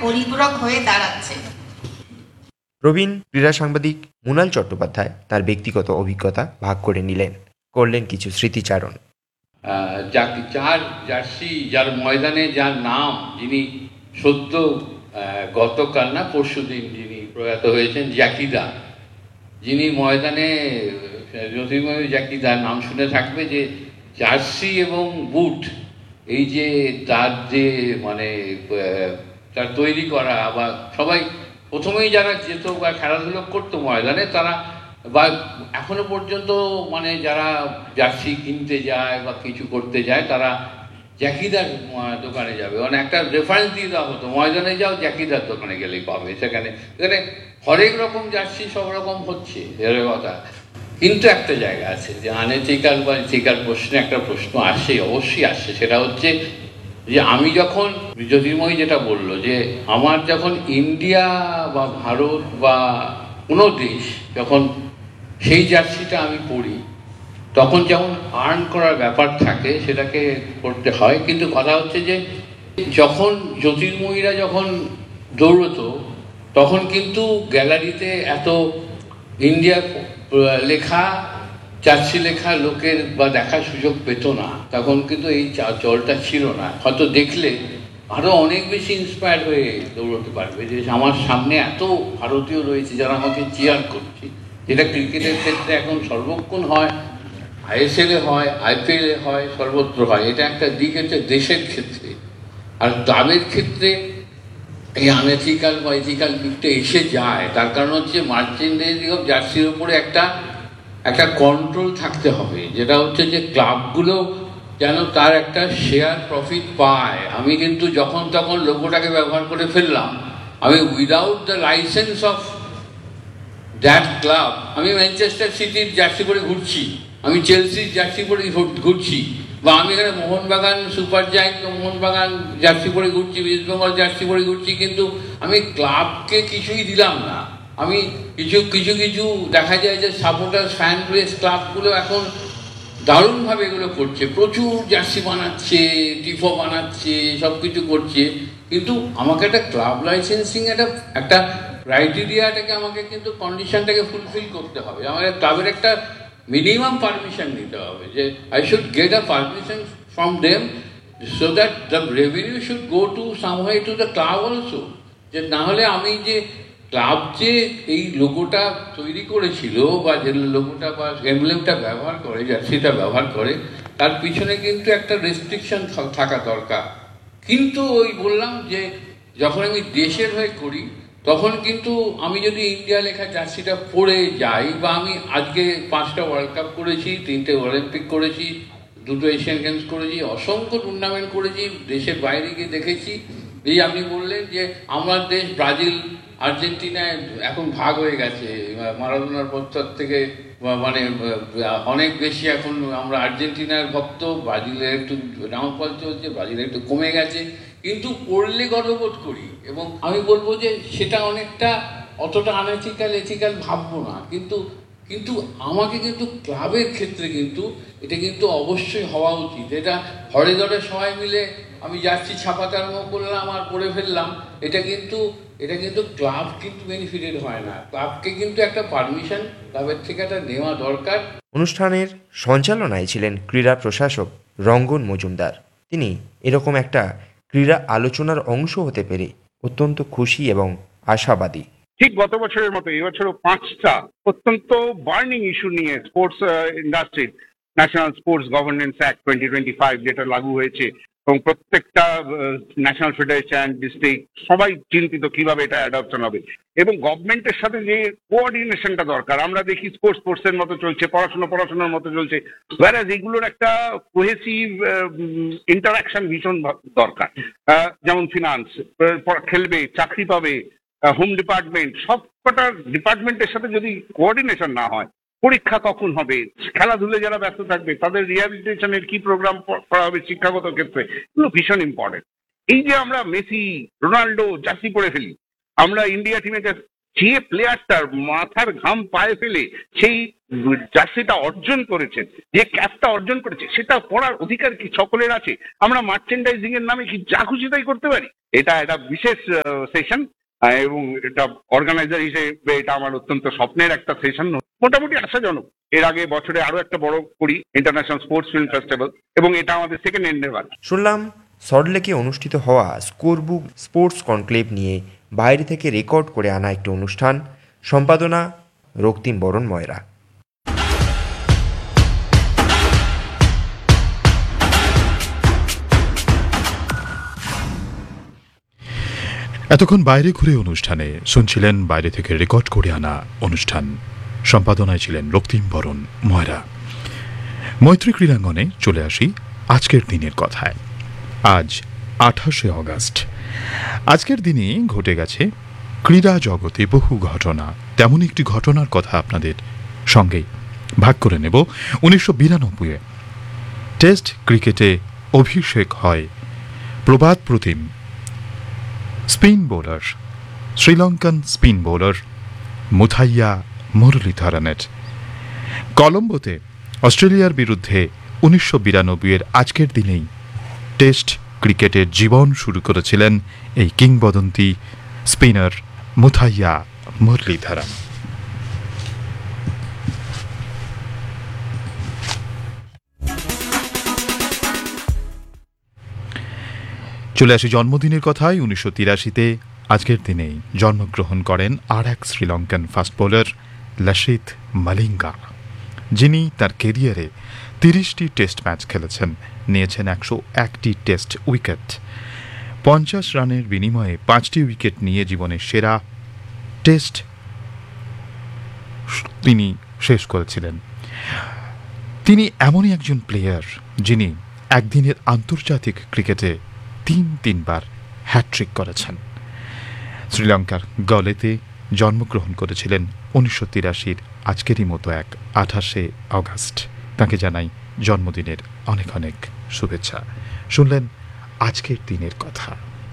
পরিপূরক হয়ে দাঁড়াচ্ছে। প্রবীণ ক্রীড়া সাংবাদিক মুনাল চট্টোপাধ্যায় তার ব্যক্তিগত অভিজ্ঞতা ভাগ করে নিলেন, করলেন কিছু স্মৃতিচারণ। যার জার্সি, যার ময়দানে যার নাম, যিনি সদ্য গতকাল না পরশুদিন যিনি প্রয়াত হয়েছেন, জ্যাকিদা, যিনি ময়দানে, জ্যোতির্ময় জ্যাকিদা নাম শুনে থাকবে, যে জার্সি এবং বুট, এই যে তার যে মানে তার তৈরি করা, বা সবাই প্রথমেই যারা যেত বা খেলাধুলো করতো ময়দানে, তারা বা এখনো পর্যন্ত মানে যারা জার্সি কিনতে যায় বা কিছু করতে যায়, তারা জ্যাকিদার দোকানে যাবে, মানে একটা রেফারেন্স দিয়ে দেওয়া হতো, ময়দানে যাও জ্যাকিদার দোকানে গেলেই পাবে। সেখানে হরেক রকম জার্সি সব রকম হচ্ছে, এর কথা। কিন্তু একটা জায়গা আছে যে আনএথিক্যাল বা এথিক্যাল প্রশ্নে একটা প্রশ্ন আসে, অবশ্যই আসে। সেটা হচ্ছে যে আমি যখন, জ্যোতির্ময়ী যেটা বললো, যে আমার যখন ইন্ডিয়া বা ভারত বা কোনো দেশ যখন সেই জার্সিটা আমি পড়ি, তখন যেমন আর্ন করার ব্যাপার থাকে, সেটাকে করতে হয়। কিন্তু কথা হচ্ছে যে যখন জ্যোতির্ময়ীরা যখন দৌড়তো, তখন কিন্তু গ্যালারিতে এত ইন্ডিয়া লেখা, জার্সি লেখা লোকের বা দেখার সুযোগ পেত না। তখন কিন্তু এই চলটা ছিল না। হয়তো দেখলে আরও অনেক বেশি ইন্সপায়ার হয়ে দৌড়তে পারবে, যে আমার সামনে এত ভারতীয় রয়েছে যারা আমাকে চিয়ার করছে, যেটা ক্রিকেটের ক্ষেত্রে এখন সর্বক্ষণ হয়, আইএসএলে হয়, আইপিএলে হয়, সর্বত্র হয়। এটা একটা দিক হচ্ছে দেশের ক্ষেত্রে। আর ক্লাবের ক্ষেত্রে এই আনএথিক্যাল বা এথিক্যাল দিকটা এসে যায়, তার কারণ হচ্ছে মার্চেন্ডাইজিং অফ জার্সির উপরে একটা কন্ট্রোল থাকতে হবে, যেটা হচ্ছে যে ক্লাবগুলো যেন তার একটা শেয়ার প্রফিট পায়। আমি কিন্তু যখন তখন লোগোটাকে ব্যবহার করে ফেললাম, আমি without the licence of that club, আমি ম্যানচেস্টার সিটির জার্সি পরে ঘুরছি, আমি চেলসির জার্সি পরে ঘুরছি, বা আমি এখানে Mohun Bagan super giant Mohun Bagan jersey পরে ঘুরছি, ইস্ট বেঙ্গল জার্সি পরে ঘুরছি, কিন্তু আমি ক্লাবকে কিছুই দিলাম না। আমি কিছু দেখা যায় যে সাপোর্টার ফ্যান বেস ক্লাবগুলো এখন দারুণভাবে এগুলো করছে, প্রচুর জার্সি বানাচ্ছে, টিফো বানাচ্ছে, সব কিছু করছে। কিন্তু আমাকে একটা ক্লাব লাইসেন্সিং একটা ক্রাইটেরিয়াটাকে, আমাকে কিন্তু কন্ডিশনটাকে ফুলফিল করতে হবে। আমাকে ক্লাবের একটা মিনিমাম পারমিশন নিতে হবে, যে I should get a permission from them, so that the revenue should go to some way to the club also. যে না হলে আমি যে ক্লাব যে এই লোগোটা তৈরি করেছিল, বা যে লোগোটা বা এমব্লেমটা ব্যবহার করে, জার্সিটা ব্যবহার করে, তার পিছনে কিন্তু একটা রেস্ট্রিকশন থাকা দরকার। কিন্তু ওই বললাম যে যখন আমি দেশের হয়ে করি, তখন কিন্তু আমি যদি ইন্ডিয়া লেখা জার্সিটা পরে যাই, বা আমি আজকে 5টা ওয়ার্ল্ড কাপ করেছি, 3টে অলিম্পিক করেছি, 2টো এশিয়ান গেমস করেছি, অসংখ্য টুর্নামেন্ট করেছি, দেশের বাইরে গিয়ে দেখেছি। এই আপনি বললেন যে আমার দেশ ব্রাজিল আর্জেন্টিনায় এখন ভাগ হয়ে গেছে, মারাদোনার পর থেকে মানে অনেক বেশি এখন আমরা আর্জেন্টিনার ভক্ত, ব্রাজিলের একটু ডাউনফল চলছে, ব্রাজিলের একটু কমে গেছে, কিন্তু পড়লে গর্ববোধ করি। এবং আমি বলবো যে সেটা অনেকটা অতটা এথিক্যাল ভাববো না, কিন্তু আমাকে কিন্তু ক্লাবের ক্ষেত্রে কিন্তু এটা কিন্তু অবশ্যই হওয়া উচিত। এটা হরে ধরে সবাই মিলে আমি জার্সি ছাপাতে আরম্ভ করলাম আর পড়ে ফেললাম, এটা কিন্তু ক্লাব কিন্তু বেনিফিটেড হয় না। ক্লাবকে কিন্তু একটা পারমিশন ক্লাবের থেকে একটা নেওয়া দরকার। অনুষ্ঠানের সঞ্চালনায় ছিলেন ক্রীড়া প্রশাসক রঙ্গন মজুমদার। তিনি এরকম একটা ক্রীড়া আলোচনার অংশ হতে পেরে অত্যন্ত খুশি এবং আশাবাদী। ঠিক গত বছরের মতো এবছরও 5টা অত্যন্ত বার্নিং ইস্যু নিয়ে sports industry, national sports governance act 2025 যেটা লাগু হয়েছে, এবং প্রত্যেকটা ন্যাশনাল ফেডারেশন, ডিস্ট্রিক্ট সবাই চিন্তিত কিভাবে এটা অ্যাডপশন হবে, এবং গভর্নমেন্টের সাথে যে কোঅর্ডিনেশনটা দরকার। আমরা দেখি স্পোর্টসের মতো চলছে, পড়াশোনার মতো চলছে, whereas এগুলোর একটা কোহেসিভ ইন্টারাকশন ভীষণ দরকার। যেমন ফিনান্স, খেলবে, চাকরি পাবে, হোম ডিপার্টমেন্ট, সবকটা ডিপার্টমেন্টের সাথে যদি কোঅর্ডিনেশন না হয়, পরীক্ষা কখন হবে, খেলাধুলে যারা ব্যস্ত থাকবে তাদের রিহ্যাবিলিটেশনের কি প্রোগ্রাম করা হবে শিক্ষাগত ক্ষেত্রে, এগুলো ভীষণ ইম্পর্টেন্ট। এই যে আমরা মেসি, রোনাল্ডো জার্সি পরে ফেলি, আমরা ইন্ডিয়া টিমে যে প্লেয়ারটার মাথার ঘাম পায়ে ফেলে সেই জার্সিটা অর্জন করেছেন, যে ক্যাপটা অর্জন করেছে, সেটা পড়ার অধিকার কি সকলের আছে? আমরা মার্চেন্ডাইজিং এর নামে কি যা খুশি তাই করতে পারি? এটা একটা বিশেষ সেশন, এবং এটা অর্গানাইজার হিসেবে এটা আমার অত্যন্ত স্বপ্নের একটা সেশন, মোটামুটি আশাজনক। এর আগে বছরে আরো একটা বড় করি, ইন্টারন্যাশনাল স্পোর্টস ফিল্ম ফেস্টিভ্যাল, এবং এটা আমাদের সেকেন্ড এন্ডেভার। শুনলাম সল্টলেকে অনুষ্ঠিত হওয়া স্কোরবুক স্পোর্টস কনক্লেভ নিয়ে বাইরে থেকে রেকর্ড করে আনা একটি অনুষ্ঠান, সম্পাদনা রক্তিম বরণ ময়রা। এতক্ষণ বাইরে ঘুরে অনুষ্ঠানে শুনছিলেন বাইরে থেকে রেকর্ড করে আনা অনুষ্ঠান, সম্পাদনায় ছিলেন রক্তিম বরণ ময়রা। মৈত্রী ক্রীড়াঙ্গনে চলে আসি আজকের দিনের কথায়। আজ 28শে অগাস্ট। আজকের দিনে ঘটে গেছে ক্রীড়া জগতে বহু ঘটনা। তেমন একটি ঘটনার কথা আপনাদের সঙ্গে ভাগ করে নেব। 1992-এ টেস্ট ক্রিকেটে অভিষেক হয় প্রবাদ প্রতিম spin bowler, Sri Lankan spin bowler Muthiah মুরলীধরনের। কলম্বোতে অস্ট্রেলিয়ার বিরুদ্ধে 1992-এর আজকের দিনেই টেস্ট ক্রিকেটের জীবন শুরু করেছিলেন এই কিংবদন্তি স্পিনার মুথাইয়া মুরলীধরন। চলে আসি জন্মদিনের কথায়। 1983-তে আজকের দিনেই জন্মগ্রহণ করেন আর এক শ্রীলঙ্কান ফাস্ট বোলার লসিথ মালিঙ্গা, যিনি তার কেরিয়ারে 30টি টেস্ট ম্যাচ খেলেছেন, নিয়েছেন 101টি টেস্ট উইকেট। 50 রানের বিনিময়ে 5টি উইকেট নিয়ে জীবনের সেরা টেস্ট তিনি শেষ করেছিলেন। তিনি এমনই একজন প্লেয়ার যিনি একদিনের আন্তর্জাতিক ক্রিকেটে তিনবার হ্যাট্রিক করেছেন। শ্রীলঙ্কার গলেতে জন্মগ্রহণ করেছিলেন 1983-র আজকেরই মতো এক 28শে অগাস্ট। তাকে জানাই জন্মদিনের অনেক অনেক শুভেচ্ছা। শুনলেন আজকের দিনের কথা।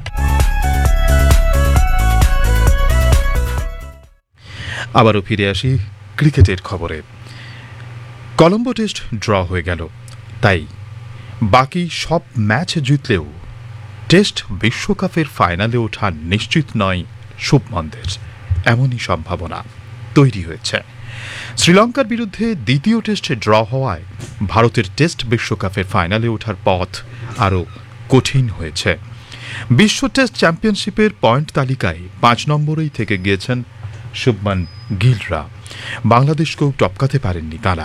আবারও ফিরে আসি ক্রিকেটের খবরে। কলম্বো টেস্ট ড্র হয়ে গেল, তাই বাকি সব ম্যাচ জিতলেও টেস্ট বিশ্বকাপের ফাইনালে ওঠা নিশ্চিত নয় শুভমনদের। এমনই সম্ভাবনা তৈরি হয়েছে। শ্রীলঙ্কার বিরুদ্ধে দ্বিতীয় টেস্টে ড্র হওয়ায় ভারতের টেস্ট বিশ্বকাপের ফাইনালে ওঠার পথ আরও কঠিন হয়েছে। বিশ্ব টেস্ট চ্যাম্পিয়নশিপের পয়েন্ট তালিকায় 5 নম্বরেই থেকে গিয়েছেন শুভমন গিলরা। বাংলাদেশকেও টপকাতে পারেননি তারা।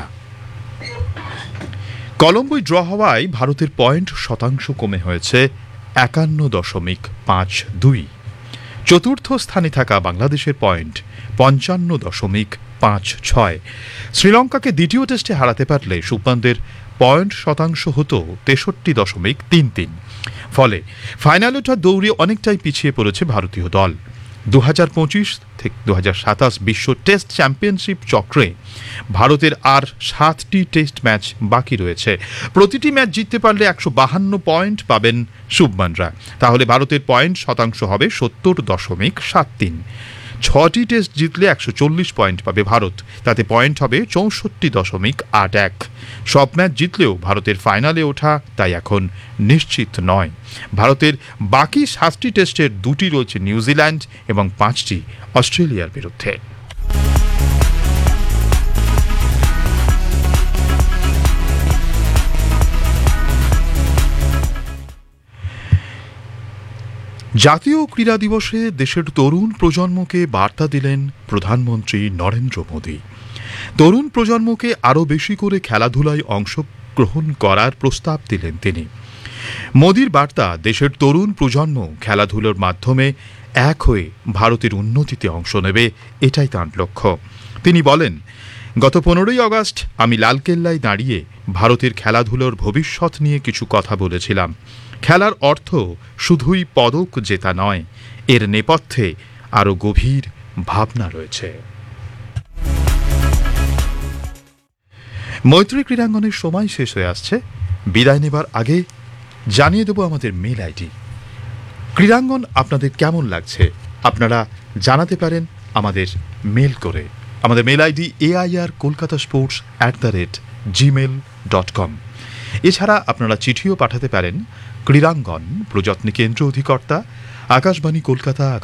কলম্বোয় ড্র হওয়ায় ভারতের পয়েন্ট শতাংশ কমে হয়েছে 51.52। চতুর্থ স্থানে থাকা বাংলাদেশের পয়েন্ট 55.56। শ্রীলঙ্কাকে দ্বিতীয় টেস্টে হারাতে পারলে শুভমনদের পয়েন্ট শতাংশ হতো 63.33। ফলে ফাইনালে ওঠার দৌড়ে অনেকটাই পিছিয়ে পড়েছে ভারতীয় দল। 2025 থেকে 2027 বিশ্ব টেস্ট চ্যাম্পিয়নশিপ চক্রে ভারতের আর 7টি টেস্ট ম্যাচ বাকি রয়েছে। প্রতিটি ম্যাচ জিততে পারলে 152 পয়েন্ট পাবেন শুভমনরা। তাহলে ভারতের পয়েন্ট শতাংশ হবে 70.73। 6টি টেস্ট জিতলে 140 পয়েন্ট পাবে ভারত, তাতে পয়েন্ট হবে 64.81। সব ম্যাচ জিতলেও ভারতের ফাইনালে ওঠা তাই এখন নিশ্চিত নয়। ভারতের বাকি 7টি টেস্টের 2টি রয়েছে নিউজিল্যান্ড এবং 5টি অস্ট্রেলিয়ার বিরুদ্ধে। জাতীয় ক্রীড়া দিবসে দেশের তরুণ প্রজন্মকে বার্তা দিলেন প্রধানমন্ত্রী নরেন্দ্র মোদী। তরুণ প্রজন্মকে আরও বেশি করে খেলাধুলায় অংশগ্রহণ করার প্রস্তাব দিলেন তিনি। মোদীর বার্তা, দেশের তরুণ প্রজন্ম খেলাধুলার মাধ্যমে এক হয়ে ভারতের উন্নতিতে অংশ নেবে, এটাই তাঁর লক্ষ্য। তিনি বলেন, গত 15ই আগস্ট আমি লালকেল্লায় দাঁড়িয়ে ভারতের খেলাধুলার ভবিষ্যৎ নিয়ে কিছু কথা বলেছিলাম। খেলার অর্থ শুধুই পদক জেতা নয়, এর নেপথ্যে আরও গভীর ভাবনা রয়েছে। মৈত্রী ক্রীড়াঙ্গনের সময় শেষ হয়ে আসছে। বিদায় নেবার আগে জানিয়ে দেব আমাদের মেল আইডি। ক্রীড়াঙ্গন আপনাদের কেমন লাগছে আপনারা জানাতে পারেন আমাদের মেল করে। আমাদের মেল আইডি airkolkatasports@gmail.com। এছাড়া আপনারা চিঠিও পাঠাতে পারেন ক্রীড়াঙ্গন, প্রযত্নে কেন্দ্র অধিকর্তা, আকাশবাণী কলকাতা।